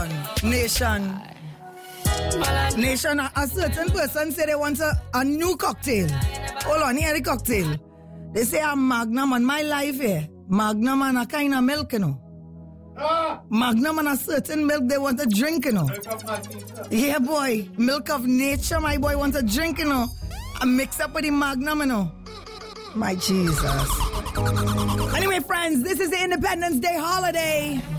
Nation. Nation, a certain person say they want a new cocktail. Hold on, here the cocktail. They say a Magnum on my life here. Magnum and a kind of milk, you know. Magnum and a certain milk they want to drink, you know. Yeah, boy. Milk of nature, my boy want to drink, you know. And mix up with the Magnum, you know. My Jesus. Anyway, friends, this is the Independence Day holiday.